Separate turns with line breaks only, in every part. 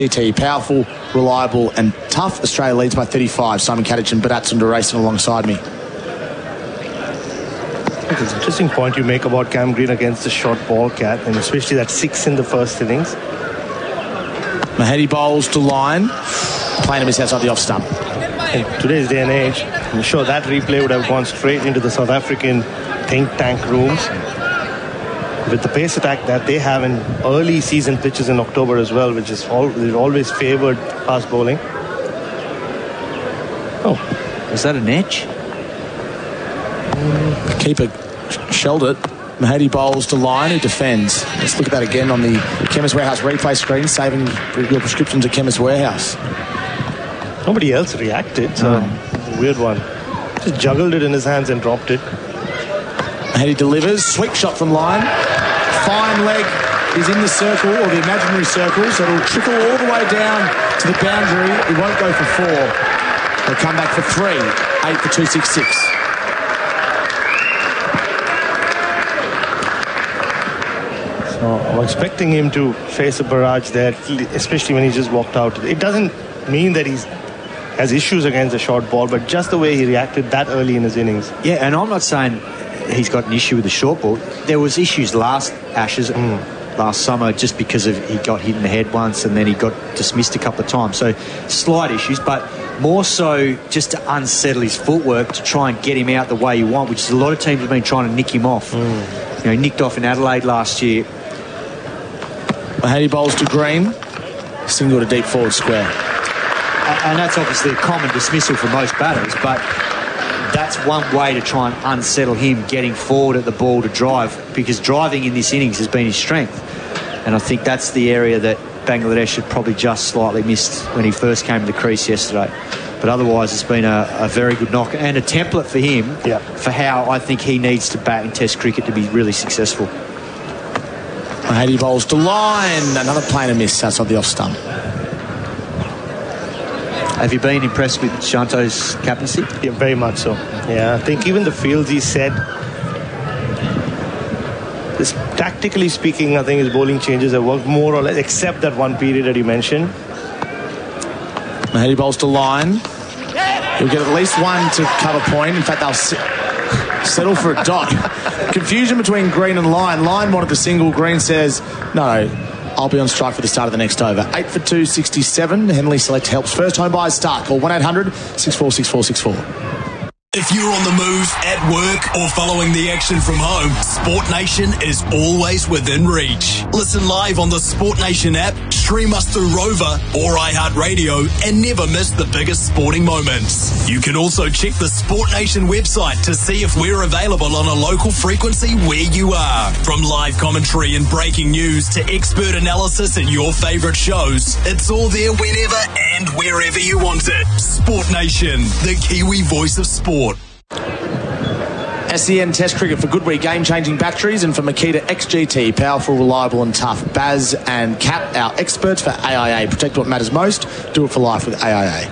GT, powerful, reliable and tough. Australia leads by 35. Simon Kadich and Badatsun racing alongside me.
It's an interesting point you make about Cam Green against the short ball cat, and especially that 6 in the first innings.
Mahedi bowls to line, playing a miss outside the off stump.
In today's day and age, I'm sure that replay would have gone straight into the South African think tank rooms. With the pace attack that they have in early season pitches in October as well, which is always favoured fast bowling.
Oh, is that an edge?
Keeper shelled it. Mahedi bowls to line, who defends. Let's look at that again on the Chemist Warehouse replay screen, saving your prescriptions at Chemist Warehouse.
Nobody else reacted, so weird one. Just juggled it in his hands and dropped it.
Mahedi delivers, sweep shot from line. Fine leg is in the circle, or the imaginary circle, so it'll trickle all the way down to the boundary. It won't go for 4. They'll come back for 3. 8 for 266.
So I'm expecting him to face a barrage there, especially when he just walked out. It doesn't mean that he's has issues against the short ball, but just the way he reacted that early in his innings.
Yeah, and I'm not saying he's got an issue with the short ball. There was issues last summer just because of he got hit in the head once and then he got dismissed a couple of times. So slight issues, but more so just to unsettle his footwork to try and get him out the way you want, which is a lot of teams have been trying to nick him off. You know, he nicked off in Adelaide last year.
Mahedi bowls to Green, single to deep forward square.
And that's obviously a common dismissal for most batters, but that's one way to try and unsettle him getting forward at the ball to drive, because driving in this innings has been his strength. And I think that's the area that Bangladesh had probably just slightly missed when he first came to the crease yesterday. But otherwise, it's been a very good knock and a template for him for how I think he needs to bat in Test cricket to be really successful.
Mahedi bowls to line, another plainer miss outside the off stump.
Have you been impressed with Shanto's captaincy?
Yeah, very much so. Yeah, I think even the fields he said, tactically speaking, I think his bowling changes have worked more or less, except that one period that you mentioned.
Mahedi bowls to line. He'll get at least one to cover point. In fact, they'll settle for a dot. Confusion between Green and Line. Line wanted the single. Green says, no, I'll be on strike for the start of the next over. 8 for 267. Henley Select helps first home buyers start. Call 1-800-646464.
If you're on the move, at work, or following the action from home, Sport Nation is always within reach. Listen live on the Sport Nation app, stream us through Rover or iHeartRadio, and never miss the biggest sporting moments. You can also check the Sport Nation website to see if we're available on a local frequency where you are. From live commentary and breaking news to expert analysis and your favourite shows, it's all there whenever and wherever you want it. Sport Nation, the Kiwi voice of sport.
SEN Test Cricket for Goodwee, game-changing batteries, and for Makita XGT, powerful, reliable and tough. Baz and Cap, our experts for AIA. Protect what matters most. Do it for life with AIA.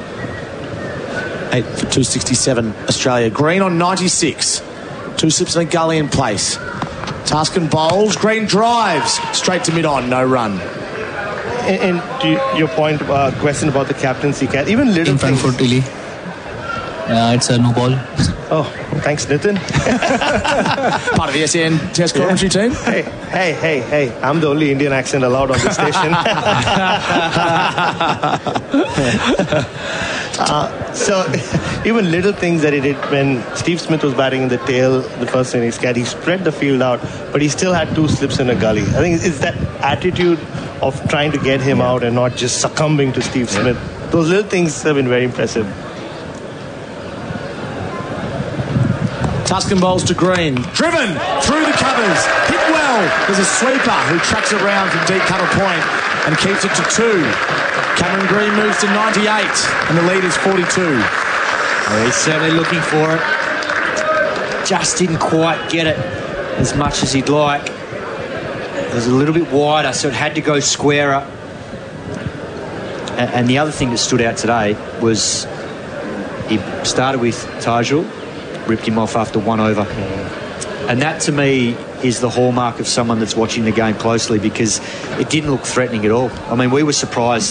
8 for 267, Australia. Green on 96. 2 slips in a gully in place. Taskin bowls. Green drives. Straight to mid-on, no run.
And to your point, question about the captaincy, Cat, even little
in front for Tilly. It's a no ball.
Oh, thanks, Nitin.
Part of the SEN Test commentary team.
Hey. I'm the only Indian accent allowed on this station. So, even little things that he did when Steve Smith was batting in the tail, the first innings, he spread the field out, but he still had 2 slips in a gully. I think it's that attitude of trying to get him out and not just succumbing to Steve Smith. Those little things have been very impressive.
Tuscan bowls to Green. Driven through the covers. Hit well. There's a sweeper who tracks it around from deep cover point and keeps it to 2. Cameron Green moves to 98 and the lead is 42.
Well, he's certainly looking for it. Just didn't quite get it as much as he'd like. It was a little bit wider, so it had to go squarer. And the other thing that stood out today was he started with Tajul, ripped him off after 1 over. And that, to me, is the hallmark of someone that's watching the game closely, because it didn't look threatening at all. I mean, we were surprised